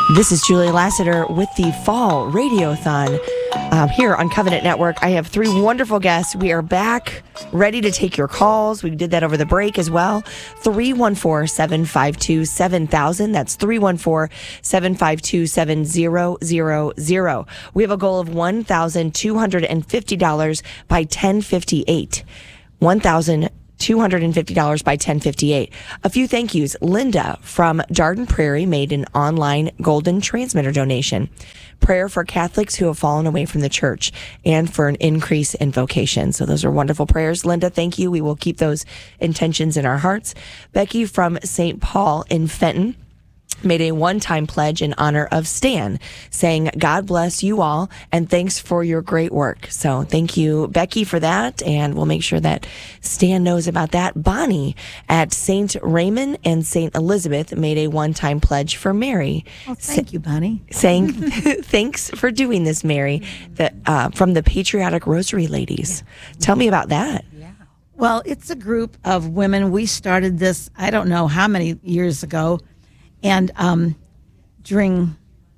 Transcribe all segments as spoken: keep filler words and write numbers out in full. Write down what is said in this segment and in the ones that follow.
This is Julia Lassiter with the Fall Radiothon um, here on Covenant Network. I have three wonderful guests. We are back, ready to take your calls. We did that over the break as well. three one four, seven five two, seven thousand. That's three one four, seven five two, seven zero zero zero. We have a goal of one thousand two hundred fifty dollars by ten fifty-eight. one thousand two hundred fifty dollars by ten fifty-eight. A few thank yous. Linda from Jarden Prairie made an online golden transmitter donation. Prayer for Catholics who have fallen away from the church and for an increase in vocation. So those are wonderful prayers. Linda, thank you. We will keep those intentions in our hearts. Becky from Saint Paul in Fenton made a one-time pledge in honor of Stan, saying, God bless you all, and thanks for your great work. So thank you, Becky, for that, and we'll make sure that Stan knows about that. Bonnie at Saint Raymond and Saint Elizabeth made a one-time pledge for Mary. Oh, thank Sa- you, Bonnie. Saying, thanks for doing this, Mary, the, uh, from the Patriotic Rosary Ladies. Yeah. Tell me about that. Yeah. Well, it's a group of women. We started this, I don't know how many years ago, And um, during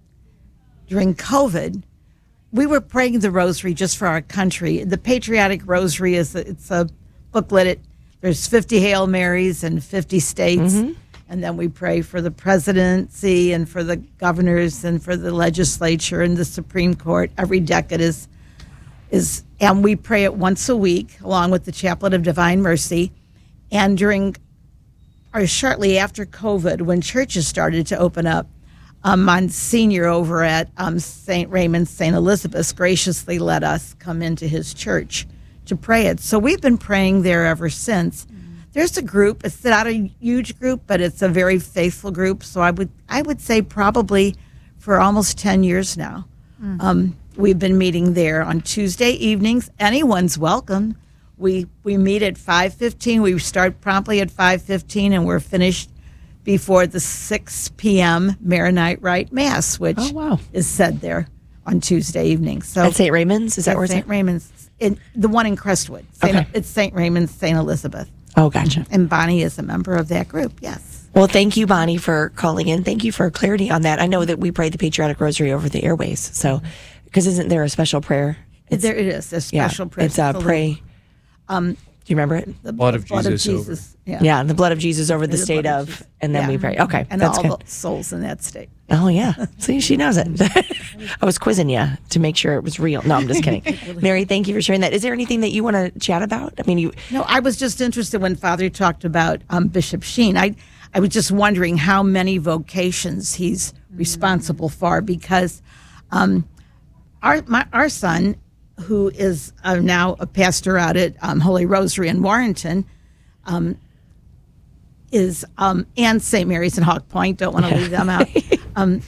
during COVID, we were praying the Rosary just for our country. The Patriotic Rosary is a, it's a booklet. It, there's fifty Hail Marys in fifty states, mm-hmm. and then we pray for the presidency and for the governors and for the legislature and the Supreme Court. Every decade is is, and we pray it once a week along with the Chaplet of Divine Mercy. And during or shortly after COVID, when churches started to open up, um, Monsignor over at um, Saint Raymond, Saint Elizabeth's graciously let us come into his church to pray it. So we've been praying there ever since. Mm-hmm. There's a group. It's not a huge group, but it's a very faithful group. So I would I would say probably for almost ten years now. Mm-hmm. Um, we've been meeting there on Tuesday evenings. Anyone's welcome. We we meet at five fifteen. We start promptly at five fifteen, and we're finished before the six p.m. Maronite Rite Mass, which oh, wow. is said there on Tuesday evening. So at Saint Raymond's? Is that where Saint Raymond's? In, the one in Crestwood. Saint, okay. It's Saint Raymond's, Saint Elizabeth. Oh, gotcha. And Bonnie is a member of that group, yes. Well, thank you, Bonnie, for calling in. Thank you for clarity on that. I know that we pray the Patriotic Rosary over the airways. So, because isn't there a special prayer? It's, there it is, a special yeah, prayer. It's a pray... Um, Do you remember it? The blood of blood Jesus. Of Jesus. Yeah. yeah, the blood of Jesus over the, the state of, of and then yeah. we pray. Okay, and that's all good. the souls in that state. Oh yeah, see, she knows it. I was quizzing you to make sure it was real. No, I'm just kidding. Mary, thank you for sharing that. Is there anything that you want to chat about? I mean, you. No, I was just interested when Father talked about um, Bishop Sheen. I, I was just wondering how many vocations he's mm-hmm. responsible for, because um, our my, our son, who is uh, now a pastor out at um, Holy Rosary in Warrenton, um, is um, and Saint Mary's in Hawk Point. Don't want to leave them out. Um,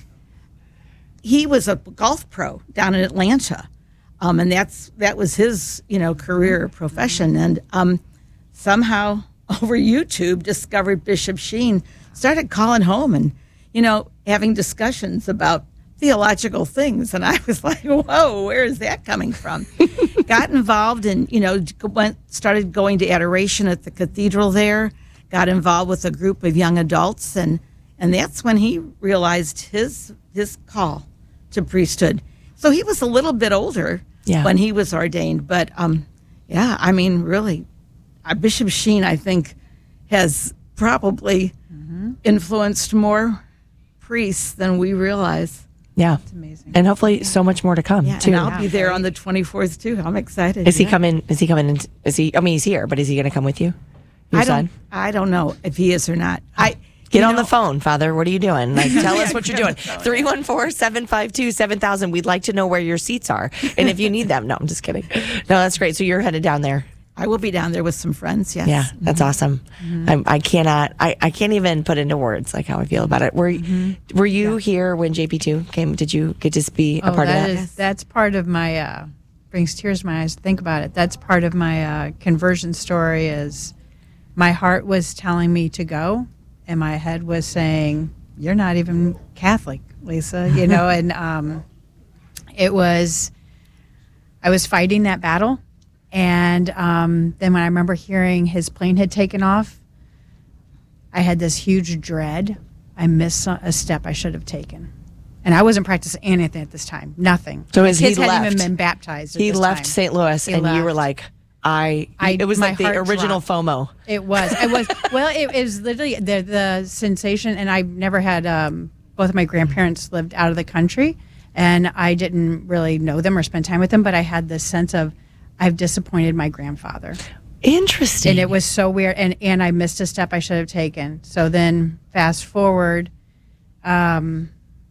he was a golf pro down in Atlanta, um, and that's that was his you know career profession. And um, somehow over YouTube discovered Bishop Sheen, started calling home and you know having discussions about theological things, and I was like, whoa, where is that coming from? Got involved and, you know, went started going to adoration at the cathedral there, got involved with a group of young adults, and and that's when he realized his his call to priesthood. So he was a little bit older yeah. when he was ordained, but um, yeah, I mean, really, uh, Bishop Sheen, I think, has probably mm-hmm. influenced more priests than we realize. Yeah, it's amazing, and hopefully so much more to come yeah, too. And I'll yeah, be there right. on the twenty-fourth too. I'm excited. Is he yeah. coming? Is he coming? In, is he? I mean, he's here, but is he going to come with you? Your I son? don't. I don't know if he is or not. I get on know, the phone, Father. What are you doing? Like, tell us what you're doing. Three one four seven five two seven thousand. We'd like to know where your seats are, and if you need them. No, I'm just kidding. No, that's great. So you're headed down there. I will be down there with some friends, yes. Yeah, that's mm-hmm. awesome. Mm-hmm. I, I cannot, I, I can't even put into words like how I feel about it. Were mm-hmm. Were you yeah. here when J P two came? Did you get to be a oh, part that of that? Is, yes. That's part of my, uh, brings tears to my eyes to think about it. That's part of my uh, conversion story is my heart was telling me to go, and my head was saying, you're not even Catholic, Lisa, you know, and um, it was, I was fighting that battle. And um, then when I remember hearing his plane had taken off, I had this huge dread. I missed a step I should have taken. And I wasn't practicing anything at this time. Nothing. So My as kids he hadn't left, even been baptized. At he this left time. Saint Louis, He and you were left. like, I, I- it was my like the heart original dropped. FOMO. It was. It was. Well, it, it was literally the the sensation, and I never had. Um, both of my grandparents lived out of the country, and I didn't really know them or spend time with them. But I had this sense of, I've disappointed my grandfather, Interesting. and it was so weird. And and I missed a step I should have taken. So then, fast forward, um,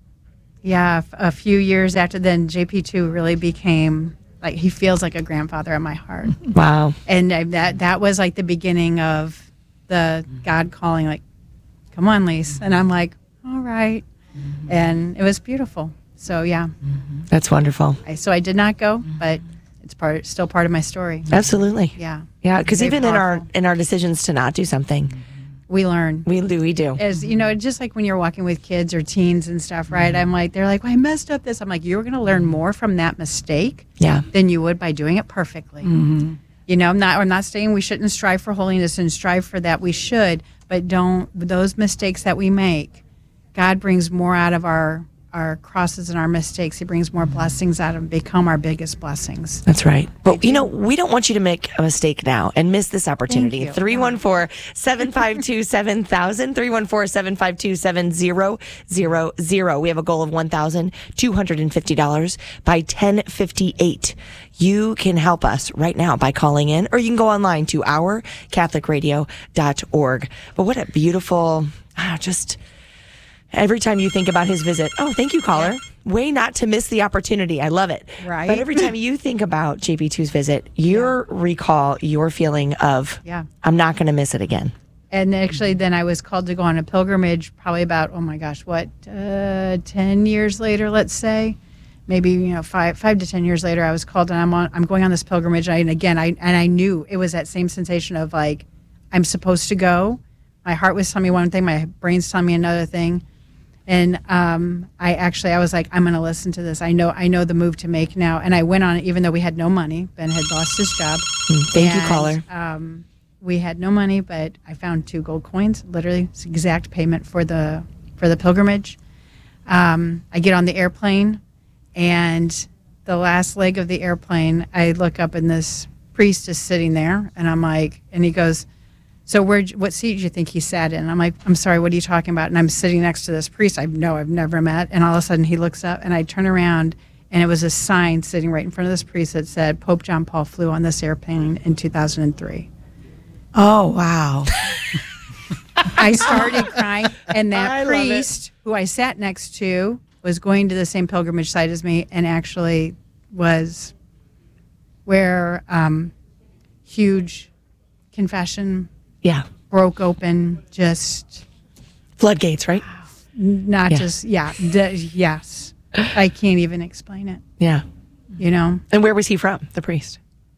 yeah, f- a few years after then, J P two really became like he feels like a grandfather in my heart. Wow. And I, that that was like the beginning of the God calling, like, come on, Lise. And I'm like, all right. And it was beautiful. So yeah, That's wonderful. I, so I did not go, but it's part still part of my story. Absolutely. Yeah, Yeah, because Very even in our powerful. in our decisions to not do something, we learn. we do we do. As you know, just like when you're walking with kids or teens and stuff, right? I'm like, they're like, well, I messed up this. I'm like, you're going to learn more from that mistake Yeah. than you would by doing it perfectly. You know, I'm not. I'm not saying we shouldn't strive for holiness and strive for that. We should, but don't. Those mistakes that we make, God brings more out of our our crosses and our mistakes. He brings more blessings out of them, become our biggest blessings. That's right. But, you know, we don't want you to make a mistake now and miss this opportunity. you. three one four, seven five two, seven thousand, three one four, seven five two, seven zero zero zero. We have a goal of one thousand two hundred fifty dollars by ten fifty-eight. You can help us right now by calling in, or you can go online to our catholic radio dot org. But what a beautiful, ah, just... Every time you think about his visit, oh, thank you, caller. Way not to miss the opportunity. I love it. Right. But every time you think about J P two's visit, your recall, your feeling of, Yeah. I'm not going to miss it again. And actually, then I was called to go on a pilgrimage. Probably about oh my gosh, what uh, ten years later, let's say, maybe you know five five to ten years later, I was called, and I'm on. I'm going on this pilgrimage. And again, I and I knew it was that same sensation of like, I'm supposed to go. My heart was telling me one thing, my brain's telling me another thing. And um, I actually, I was like, I'm going to listen to this. I know, I know the move to make now. And I went on it, even though we had no money. Ben had lost his job. Thank you, And, caller. Um, we had no money, but I found two gold coins. Literally, it's exact payment for the for the pilgrimage. Um, I get on the airplane, and the last leg of the airplane, I look up, and this priest is sitting there, and I'm like, and he goes, so where, what seat do you think he sat in? I'm like, I'm sorry, what are you talking about? And I'm sitting next to this priest I know I've never met. And all of a sudden he looks up, and I turn around, and it was a sign sitting right in front of this priest that said, Pope John Paul flew on this airplane in two thousand three. Oh, wow. I started crying. And that I love it. priest who I sat next to was going to the same pilgrimage site as me, and actually was where um, huge confession Yeah. broke open, just Floodgates, right? not Yeah. just yeah d- yes, I can't even explain it, Yeah. you know. And where was he from, the priest?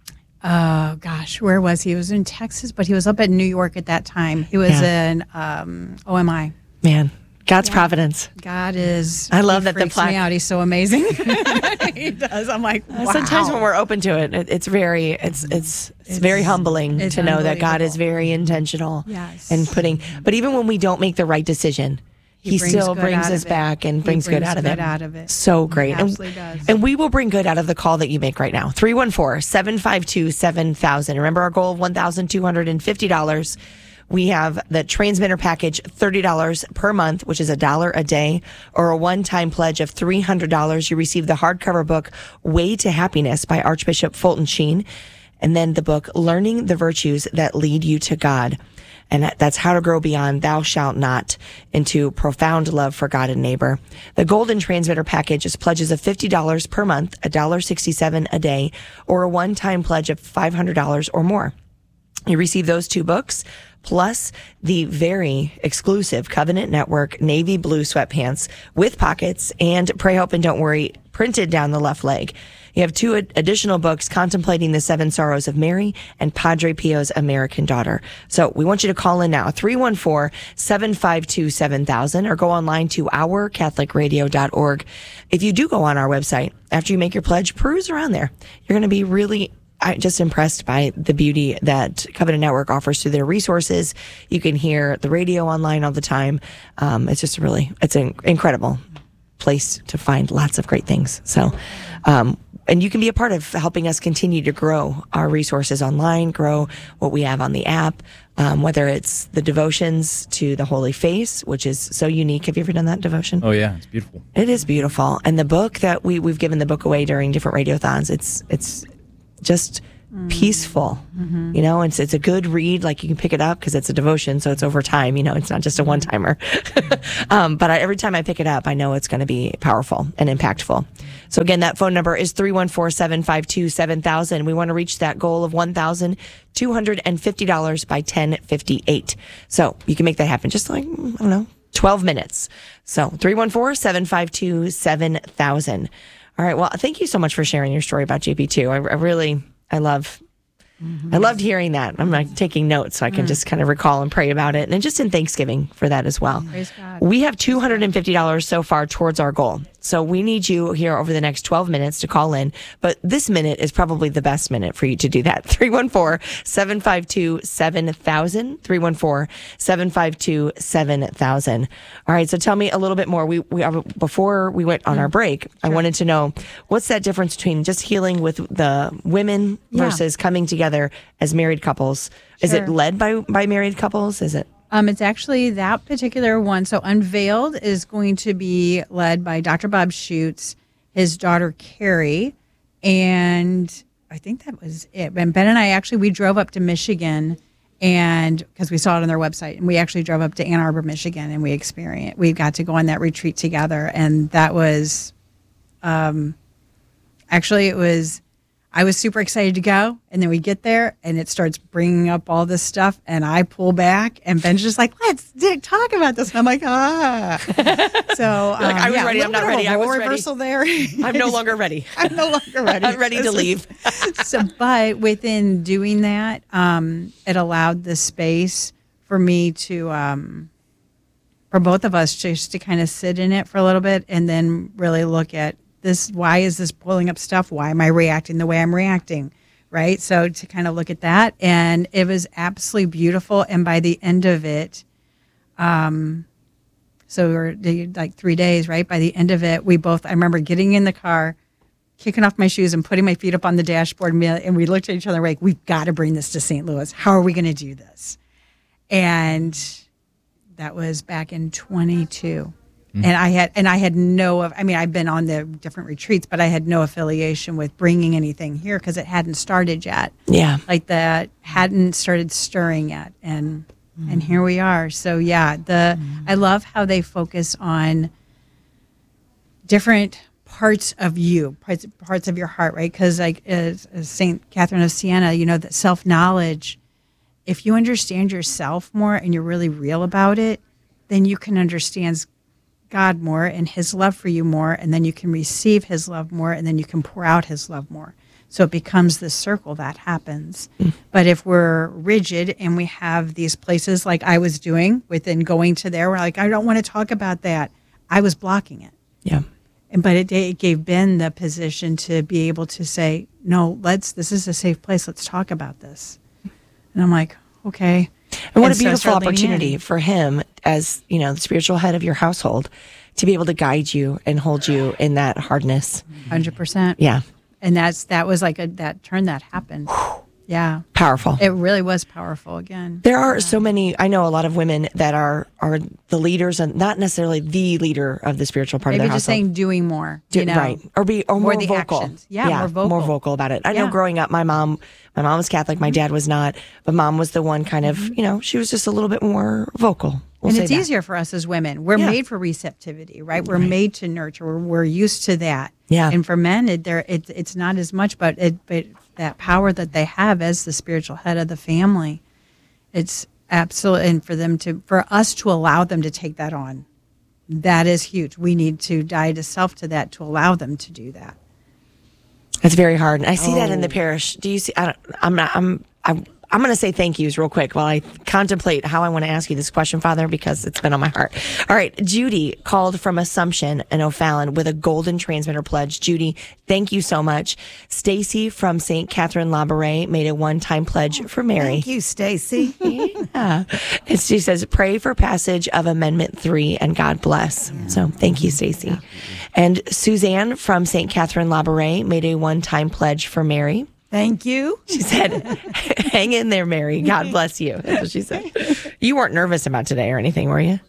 Oh gosh, where was he? He was in Texas, but he was up in New York at that time. He was Yeah. in um, O M I. Man, God's providence. God is I love he that the freaks plaque- me out. He's so amazing. He does. I'm like, wow. Sometimes when we're open to it, it it's very it's it's it's, very humbling it's to know that God is unbelievable. very intentional Yes. and putting. But even when we don't make the right decision, He, brings still good brings out us of it. back and He brings, good brings out of good it. out of it. So great. And, absolutely does. and we will bring good out of the call that you make right now. three one four, seven five two, seven thousand. Remember our goal of one thousand two hundred fifty dollars. We have the transmitter package, thirty dollars per month, which is a dollar a day, or a one-time pledge of three hundred dollars. You receive the hardcover book, Way to Happiness by Archbishop Fulton Sheen, and then the book, Learning the Virtues That Lead You to God. And that- that's how to grow beyond thou shalt not into profound love for God and neighbor. The golden transmitter package is pledges of fifty dollars per month, one dollar sixty-seven a day, or a one-time pledge of five hundred dollars or more. You receive those two books, plus the very exclusive Covenant Network navy blue sweatpants with pockets and Pray, Hope, and Don't Worry printed down the left leg. You have two ad- additional books, Contemplating the Seven Sorrows of Mary and Padre Pio's American Daughter. So we want you to call in now, three one four, seven five two, seven thousand, or go online to our catholic radio dot org. If you do go on our website, after you make your pledge, peruse around there. You're going to be really I'm just impressed by the beauty that Covenant Network offers through their resources. You can hear the radio online all the time. Um, it's just really, it's an incredible place to find lots of great things. So, um, and you can be a part of helping us continue to grow our resources online, grow what we have on the app, um, whether it's the devotions to the Holy Face, which is so unique. Have you ever done that devotion? Oh, yeah. It's beautiful. It is beautiful. And the book that we, we've given the book away during different radiothons, it's it's just peaceful, mm-hmm. you know, it's, it's a good read. Like you can pick it up because it's a devotion. So it's over time, you know, it's not just a one timer. um, but I, every time I pick it up, I know it's going to be powerful and impactful. So again, that phone number is three one four, seven five two, seven thousand. We want to reach that goal of one thousand two hundred fifty dollars by ten fifty-eight. So you can make that happen. Just like, I don't know, twelve minutes. So three one four, seven five two, seven thousand. All right. Well, thank you so much for sharing your story about J P two. I, I really, I love, mm-hmm. I loved hearing that. I'm like taking notes so I can mm. just kind of recall and pray about it. And just in Thanksgiving for that as well. Praise God. We have two hundred fifty dollars so far towards our goal. So we need you here over the next twelve minutes to call in. But this minute is probably the best minute for you to do that. three one four, seven five two, seven thousand. three one four, seven five two, seven thousand. All right. So tell me a little bit more. We, we uh, before we went on mm. our break, sure. I wanted to know what's that difference between just healing with the women yeah. versus coming together as married couples? Sure. Is it led by, by married couples? Is it? Um, it's actually that particular one. So Unveiled is going to be led by Doctor Bob Schutz, his daughter Carrie, and I think that was it. And Ben and I actually, we drove up to Michigan, and because we saw it on their website, and we actually drove up to Ann Arbor, Michigan, and we experienced, we got to go on that retreat together, and that was, um, actually it was, I was super excited to go, and then we get there, and it starts bringing up all this stuff, and I pull back, and Ben's just like, "Let's talk about this." And I'm like, "Ah." So um, like, I was yeah, ready. I'm not ready. I was ready. Reversal there. I'm no longer ready. I'm no longer ready. I'm ready to leave. So, but within doing that, um, it allowed the space for me to, um, for both of us, just to kind of sit in it for a little bit, and then really look at. This, why is this pulling up stuff? Why am I reacting the way I'm reacting? Right. So to kind of look at that, and it was absolutely beautiful. And by the end of it, um, so we were like three days, right? By the end of it, we both, I remember getting in the car, kicking off my shoes and putting my feet up on the dashboard. And we looked at each other like, we've got to bring this to Saint Louis. How are we going to do this? And that was back in twenty-two. And I had, and I had no, I mean, I've been on the different retreats, but I had no affiliation with bringing anything here because it hadn't started yet. Yeah. Like that hadn't started stirring yet. And, mm. and here we are. So yeah, the, mm. I love how they focus on different parts of you, parts, parts of your heart, right? Because like as, as Saint Catherine of Siena, you know, that self-knowledge, if you understand yourself more and you're really real about it, then you can understand God more and his love for you more, and then you can receive his love more, and then you can pour out his love more. So it becomes this circle that happens. Mm. But if we're rigid and we have these places like I was doing within going to there, we're like, I don't want to talk about that. I was blocking it. Yeah. And but it, it gave Ben the position to be able to say, no, let's, this is a safe place. Let's talk about this. And I'm like, okay. And what and a beautiful so opportunity for him as, you know, the spiritual head of your household to be able to guide you and hold you in that hardness. one hundred percent. Yeah. And that's, that was like a, that turn that happened. Yeah. Powerful. It really was powerful again. There are yeah. so many, I know a lot of women that are, are the leaders and not necessarily the leader of the spiritual part Maybe of their just household. saying doing more, Do, you know? Right. Or be, or more, more the vocal. Actions. Yeah, yeah, more vocal. More vocal about it. I yeah. know growing up, my mom, my mom was Catholic, my dad was not, but mom was the one kind of, you know, she was just a little bit more vocal. We'll and it's that. easier for us as women. We're yeah. made for receptivity, right? We're right. made to nurture. We're, we're used to that. Yeah. And for men, it, it, it's not as much, but it, but that power that they have as the spiritual head of the family, it's absolutely, and for them to, for us to allow them to take that on, that is huge. We need to die to self to that to allow them to do that. It's very hard. And I see oh. that in the Oh. parish. Do you see, I don't, I'm not, I'm, I, I'm going to say thank yous real quick while I contemplate how I want to ask you this question, Father, because it's been on my heart. All right. Judy called from Assumption and O'Fallon with a golden transmitter pledge. Judy, thank you so much. Stacy from Saint Catherine Labouré made a one-time pledge for Mary. Thank you, Stacy. Yeah. And she says, pray for passage of Amendment three and God bless. Yeah. So thank you, Stacy. Yeah. And Suzanne from Saint Catherine Labouré made a one-time pledge for Mary. Thank you. She said, hang in there, Mary. God bless you. That's what she said. You weren't nervous about today or anything, were you?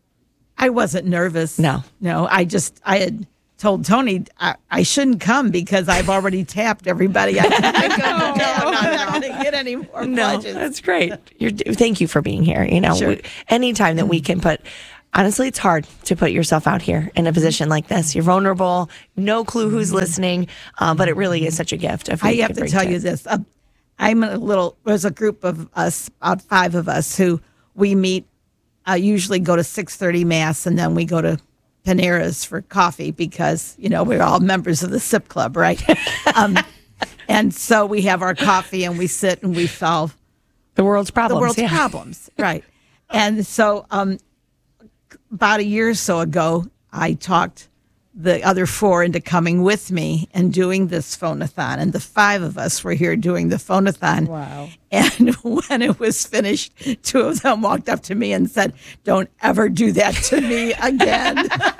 I wasn't nervous. No. No, I just, I had told Tony I, I shouldn't come because I've already tapped everybody. I, I go, no, I'm not going to get any more no, pledges. That's great. You're, thank you for being here. You know, sure. we, anytime that we can put, honestly, it's hard to put yourself out here in a position like this. You're vulnerable, no clue who's listening, uh, but it really is such a gift. If I have to tell you this. Uh, I'm a little, there's a group of us, about five of us, who we meet, uh, usually go to six thirty Mass, and then we go to Panera's for coffee because, you know, we're all members of the S I P Club, right? um, and so we have our coffee and we sit and we solve the world's problems. The world's yeah. problems, right. And so um, about a year or so ago, I talked the other four into coming with me and doing this phone-a-thon. And the five of us were here doing the phone-a-thon. Wow. And when it was finished, two of them walked up to me and said, don't ever do that to me again.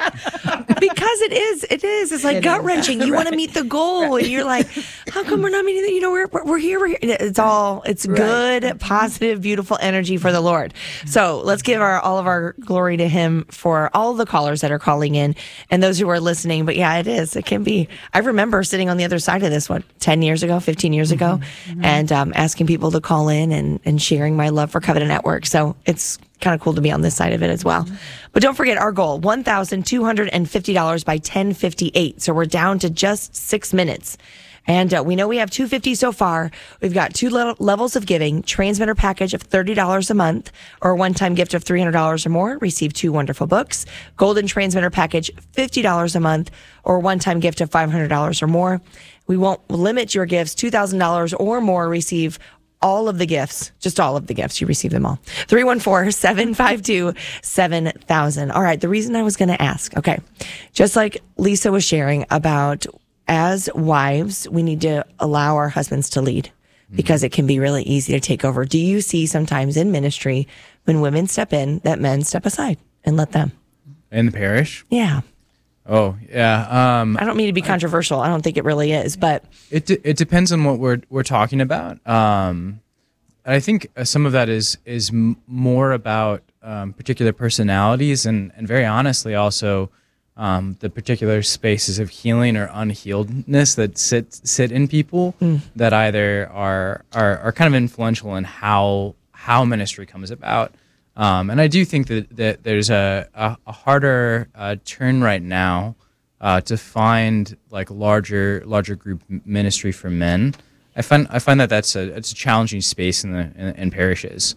Because it is, it is. It's like gut wrenching. You right. want to meet the goal, right. and you're like, "How come we're not meeting? The, you know, we're we're here. We're here." It's all it's right. good, positive, beautiful energy for the Lord. So let's give our all of our glory to Him for all the callers that are calling in and those who are listening. But yeah, it is. It can be. I remember sitting on the other side of this what ten years ago, fifteen years ago, mm-hmm. and um, asking people to call in and and sharing my love for Covenant Network. So it's kind of cool to be on this side of it as well. Mm-hmm. But don't forget our goal, one thousand two hundred fifty dollars by ten fifty-eight. So we're down to just six minutes. And uh, we know we have two hundred fifty so far. We've got two le- levels of giving, transmitter package of thirty dollars a month or a one-time gift of three hundred dollars or more. Receive two wonderful books. Golden transmitter package, fifty dollars a month or a one-time gift of five hundred dollars or more. We won't limit your gifts, two thousand dollars or more. Receive all of the gifts, just all of the gifts. You receive them all. three one four, seven five two, seven thousand. All right. The reason I was going to ask, okay, just like Lisa was sharing about as wives, we need to allow our husbands to lead because it can be really easy to take over. Do you see sometimes in ministry when women step in that men step aside and let them? In the parish? Yeah. Oh, yeah. Um, I don't mean to be controversial. I don't think it really is, but it de- it depends on what we're we're talking about. Um, I think some of that is is m- more about um, particular personalities and, and very honestly also um, the particular spaces of healing or unhealedness that sit sit in people mm. that either are, are are kind of influential in how how ministry comes about. Um, and I do think that, that there's a, a, a harder uh, turn right now uh, to find like larger larger group ministry for men. I find I find that that's a it's a challenging space in the in, in parishes,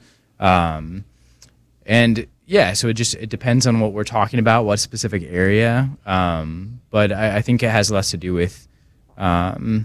um, and yeah, so it just it depends on what we're talking about, what specific area. Um, but I, I think it has less to do with um,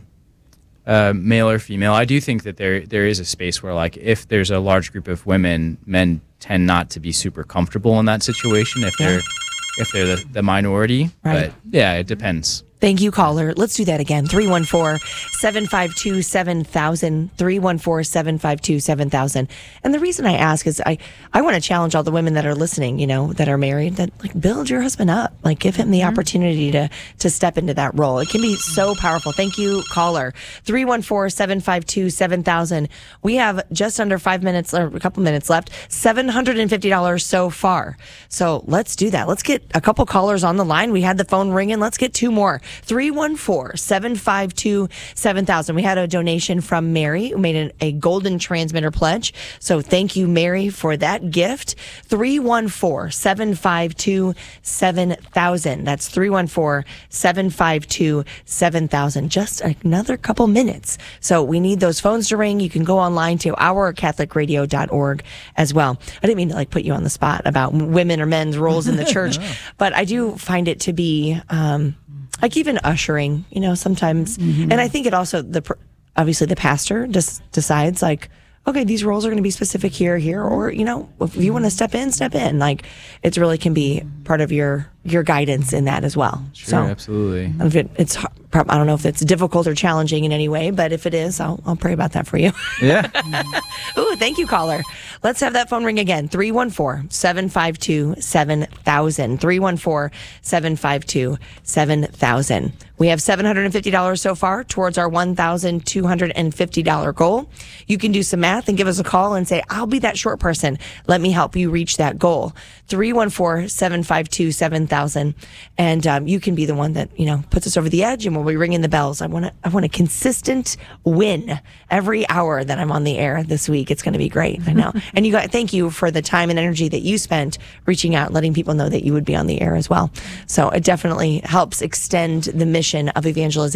uh, male or female. I do think that there there is a space where like if there's a large group of women, men tend not to be super comfortable in that situation if yeah. they're if they're the, the minority. Right. But yeah, it depends. Thank you, caller. Let's do that again. three one four, seven five two, seven thousand. three one four, seven five two, seven thousand. And the reason I ask is I, I want to challenge all the women that are listening, you know, that are married, that like build your husband up. Like give him the mm-hmm. opportunity to to step into that role. It can be so powerful. Thank you, caller. three one four, seven five two, seven thousand. We have just under five minutes or a couple minutes left. seven hundred fifty dollars so far. So let's do that. Let's get a couple callers on the line. We had the phone ringing. Let's get two more. three one four, seven five two, seven thousand. We had a donation from Mary who made a, a golden transmitter pledge. So thank you, Mary, for that gift. three one four, seven five two, seven thousand. That's three one four, seven five two, seven thousand. Just another couple minutes. So we need those phones to ring. You can go online to our catholic radio dot org as well. I didn't mean to like put you on the spot about women or men's roles in the church, but I do find it to be um, like even ushering, you know, sometimes. Mm-hmm. And I think it also, the obviously the pastor just decides like, okay, these roles are going to be specific here, here, or, you know, if you want to step in, step in. Like, it really can be part of your your guidance in that as well. Sure, so, absolutely. If it, it's, h- prob- I don't know if it's difficult or challenging in any way, but if it is, I'll, I'll pray about that for you. Yeah. Ooh, thank you, caller. Let's have that phone ring again. three one four, seven five two, seven thousand. three one four, seven five two, seven thousand. We have seven hundred fifty dollars so far towards our one thousand two hundred fifty dollars goal. You can do some math and give us a call and say, I'll be that short person. Let me help you reach that goal. three one four, seven five two, seven thousand. And um, you can be the one that, you know, puts us over the edge, and we'll be ringing the bells. I want to, I want a consistent win every hour that I'm on the air this week. It's going to be great. I know. And you guys, thank you for the time and energy that you spent reaching out, letting people know that you would be on the air as well. So it definitely helps extend the mission of evangelization